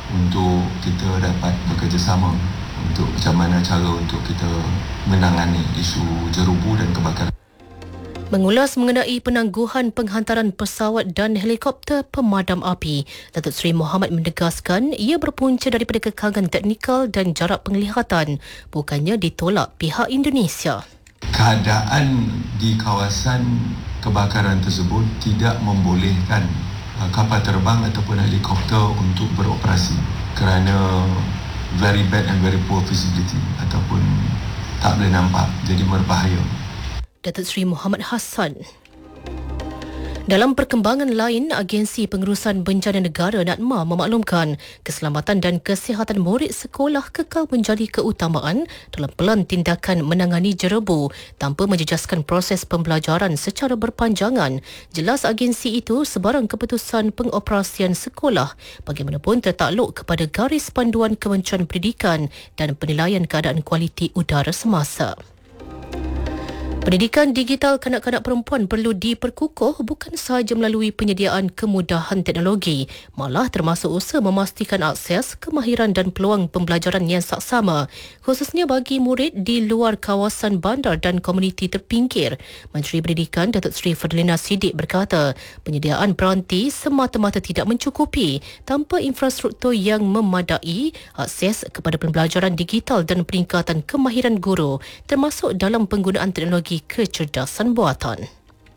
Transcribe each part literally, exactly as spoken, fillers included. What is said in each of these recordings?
untuk kita dapat bekerjasama untuk macam mana cara untuk kita menangani isu jerubu dan kebakaran. Mengulas mengenai penangguhan penghantaran pesawat dan helikopter pemadam api, Datuk Seri Mohamad menegaskan ia berpunca daripada kekangan teknikal dan jarak penglihatan, bukannya ditolak pihak Indonesia. Keadaan di kawasan kebakaran tersebut tidak membolehkan kapal terbang ataupun helikopter untuk beroperasi kerana very bad and very poor visibility ataupun tak boleh nampak, jadi berbahaya. Datuk Seri Muhammad Hassan. Dalam perkembangan lain, Agensi Pengurusan Bencana Negara NADMA memaklumkan keselamatan dan kesihatan murid sekolah kekal menjadi keutamaan dalam pelan tindakan menangani jerebu tanpa menjejaskan proses pembelajaran secara berpanjangan. Jelas agensi itu sebarang keputusan pengoperasian sekolah bagaimanapun tertakluk kepada garis panduan Kementerian Pendidikan dan penilaian keadaan kualiti udara semasa. Pendidikan digital kanak-kanak perempuan perlu diperkukuh bukan sahaja melalui penyediaan kemudahan teknologi, malah termasuk usaha memastikan akses, kemahiran dan peluang pembelajaran yang saksama, khususnya bagi murid di luar kawasan bandar dan komuniti terpinggir. Menteri Pendidikan Datuk Seri Fadlina Siddiq berkata, penyediaan peranti semata-mata tidak mencukupi tanpa infrastruktur yang memadai, akses kepada pembelajaran digital dan peningkatan kemahiran guru, termasuk dalam penggunaan teknologi kecerdasan buatan.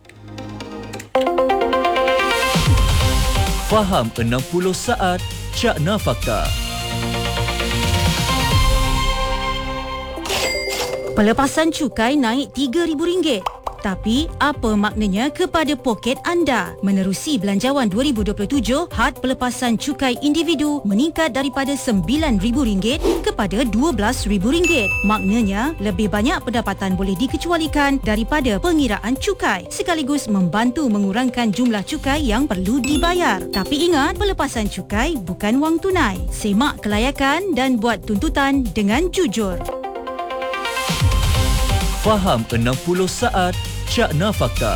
Faham enam puluh saat Cakna Fakta. Pelepasan cukai naik tiga ribu ringgit. Tapi, apa maknanya kepada poket anda? Menerusi Belanjawan dua ribu dua puluh tujuh, had pelepasan cukai individu meningkat daripada sembilan ribu ringgit kepada dua belas ribu ringgit. Maknanya, lebih banyak pendapatan boleh dikecualikan daripada pengiraan cukai, sekaligus membantu mengurangkan jumlah cukai yang perlu dibayar. Tapi ingat, pelepasan cukai bukan wang tunai. Semak kelayakan dan buat tuntutan dengan jujur. Faham enam puluh saat Cakna Fakta.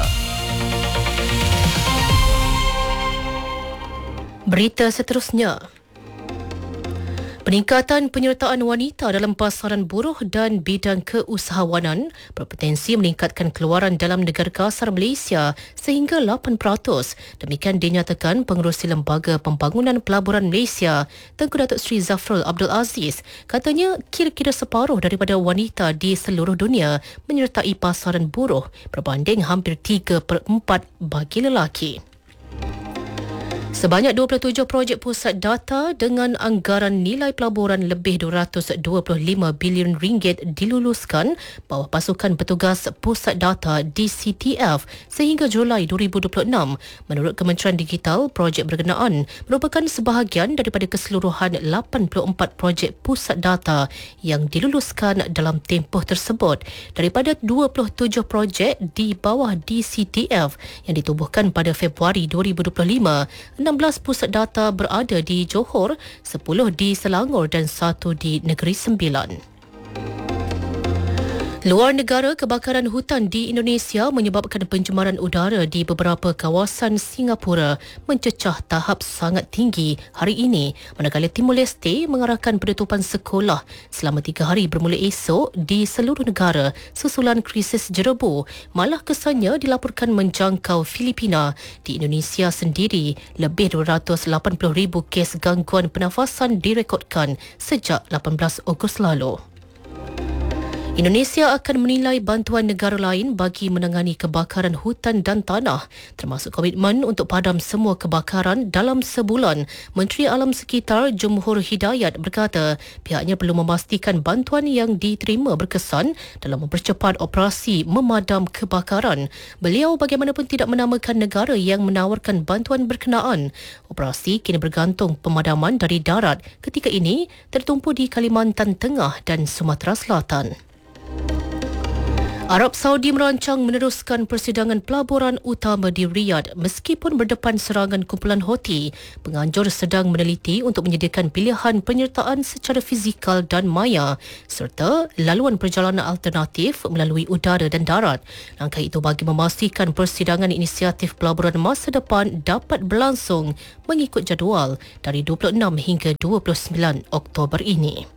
Berita seterusnya. Peningkatan penyertaan wanita dalam pasaran buruh dan bidang keusahawanan berpotensi meningkatkan keluaran dalam negara kasar Malaysia sehingga lapan peratus. Demikian dinyatakan Pengerusi Lembaga Pembangunan Pelaburan Malaysia, Tengku Datuk Seri Zafrul Abdul Aziz. Katanya kira-kira separuh daripada wanita di seluruh dunia menyertai pasaran buruh berbanding hampir tiga per empat bagi lelaki. Sebanyak dua puluh tujuh projek pusat data dengan anggaran nilai pelaburan lebih dua ratus dua puluh lima bilion ringgit diluluskan bawah pasukan petugas pusat data D C T F sehingga Julai dua ribu dua puluh enam. Menurut Kementerian Digital, projek berkenaan merupakan sebahagian daripada keseluruhan lapan puluh empat projek pusat data yang diluluskan dalam tempoh tersebut. Daripada dua puluh tujuh projek di bawah D C T F yang ditubuhkan pada Februari dua ribu dua puluh lima, enam belas pusat data berada di Johor, sepuluh di Selangor dan satu di Negeri Sembilan. Luar negara, kebakaran hutan di Indonesia menyebabkan pencemaran udara di beberapa kawasan Singapura mencecah tahap sangat tinggi hari ini, manakala Timor Leste mengarahkan penutupan sekolah selama tiga hari bermula esok di seluruh negara susulan krisis jerebu. Malah kesannya dilaporkan menjangkau Filipina. Di Indonesia sendiri, lebih dua ratus lapan puluh ribu kes gangguan pernafasan direkodkan sejak lapan belas Ogos lalu. Indonesia akan menilai bantuan negara lain bagi menangani kebakaran hutan dan tanah, termasuk komitmen untuk padam semua kebakaran dalam sebulan. Menteri Alam Sekitar Jumhur Hidayat berkata pihaknya perlu memastikan bantuan yang diterima berkesan dalam mempercepat operasi memadam kebakaran. Beliau bagaimanapun tidak menamakan negara yang menawarkan bantuan berkenaan. Operasi kini bergantung pemadaman dari darat, ketika ini tertumpu di Kalimantan Tengah dan Sumatera Selatan. Arab Saudi merancang meneruskan persidangan pelaburan utama di Riyadh meskipun berdepan serangan kumpulan Houthi. Penganjur sedang meneliti untuk menyediakan pilihan penyertaan secara fizikal dan maya serta laluan perjalanan alternatif melalui udara dan darat. Langkah itu bagi memastikan persidangan inisiatif pelaburan masa depan dapat berlangsung mengikut jadual dari dua puluh enam hingga dua puluh sembilan Oktober ini.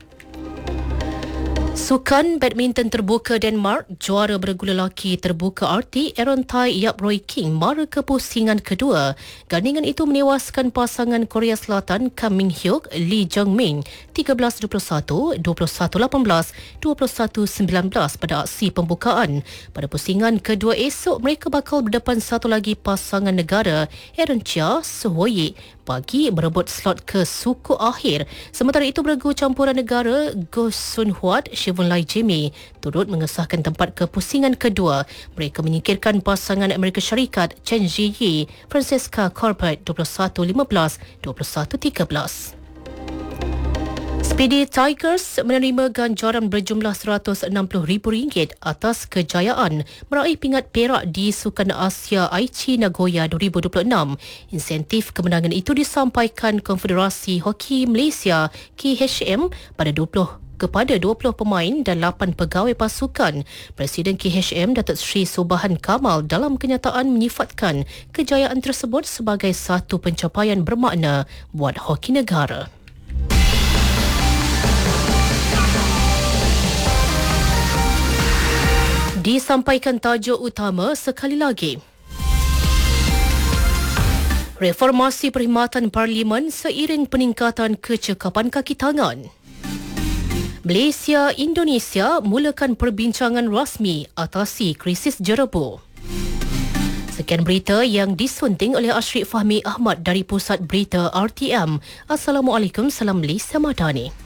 Sukan badminton terbuka Denmark, juara beregu lelaki terbuka R T Aaron Tai Yap Roy King mara kepusingan kedua. Gandingan itu menewaskan pasangan Korea Selatan Kam Min Hyuk, Lee Jong Min tiga belas dua puluh satu, dua puluh satu lapan belas, dua puluh satu sembilan belas pada aksi pembukaan. Pada pusingan kedua esok, mereka bakal berdepan satu lagi pasangan negara Aaron Chia Sohoyi bagi merebut slot ke suku akhir. Sementara itu, beregu campuran negara Go Sun Huat, Siwon Lai Jimmy turut mengesahkan tempat ke pusingan kedua. Mereka menyingkirkan pasangan Amerika Syarikat Chen Ziyi, Francesca Corbett dua puluh satu lima belas, dua puluh satu tiga belas. Speedy Tigers menerima ganjaran berjumlah seratus enam puluh ribu ringgit atas kejayaan meraih pingat perak di Sukan Asia Aichi Nagoya dua ribu dua puluh enam. Insentif kemenangan itu disampaikan Konfederasi Hoki Malaysia K H M pada dua puluh kepada dua puluh pemain dan lapan pegawai pasukan. Presiden K H M Datuk Seri Subahan Kamal dalam kenyataan menyifatkan kejayaan tersebut sebagai satu pencapaian bermakna buat hoki negara. Disampaikan tajuk utama sekali lagi. Reformasi perkhidmatan Parlimen seiring peningkatan kecekapan kaki tangan. Malaysia Indonesia mulakan perbincangan rasmi atasi krisis jerebu. Sekian berita yang disunting oleh Ashrik Fahmi Ahmad dari Pusat Berita R T M. Assalamualaikum, salam Malaysia Madani.